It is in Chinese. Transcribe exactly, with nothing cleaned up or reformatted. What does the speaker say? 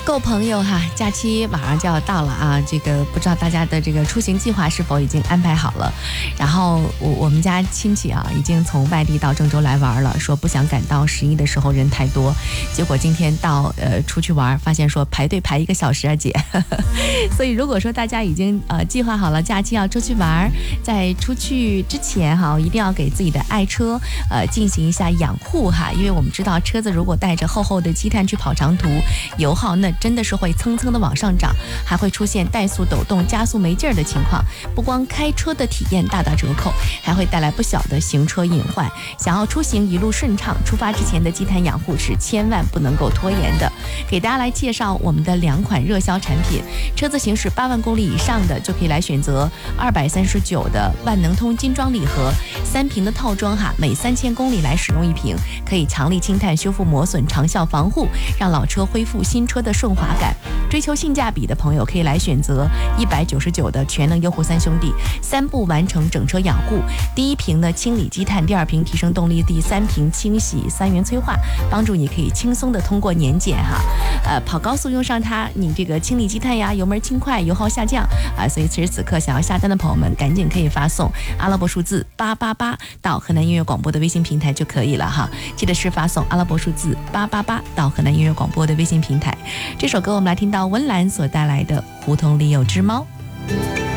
够朋友哈，假期马上就要到了啊！这个不知道大家的这个出行计划是否已经安排好了？然后我我们家亲戚啊，已经从外地到郑州来玩了，说不想赶到十一的时候人太多，结果今天到呃出去玩，发现说排队排一个小时啊，姐。所以如果说大家已经呃计划好了假期要出去玩，在出去之前哈，一定要给自己的爱车呃进行一下养护哈，因为我们知道车子如果带着厚厚的积碳去跑长途，油耗那真的是会蹭蹭的往上涨，还会出现怠速抖动、加速没劲儿的情况。不光开车的体验大打折扣，还会带来不小的行车隐患。想要出行一路顺畅，出发之前的积碳养护是千万不能够拖延的。给大家来介绍我们的两款热销产品，车子行驶八万公里以上的就可以来选择二百三十九的万能通精装礼盒，三瓶的套装哈，每三千公里来使用一瓶，可以强力清碳、修复磨损、长效防护，让老车恢复新车的顺滑感。追求性价比的朋友可以来选择一百九十九的全能优护三兄弟，三步完成整车养护。第一瓶呢清理积碳，第二瓶提升动力，第三瓶清洗三元催化，帮助你可以轻松的通过年检哈。呃，跑高速用上它，你这个清理积碳呀，油门轻快，油耗下降啊。所以此时此刻想要下单的朋友们，赶紧可以发送阿拉伯数字八八八到河南音乐广播的微信平台就可以了哈。记得是发送阿拉伯数字八八八到河南音乐广播的微信平台。这首歌我们来听到温岚所带来的《胡同里有只猫》。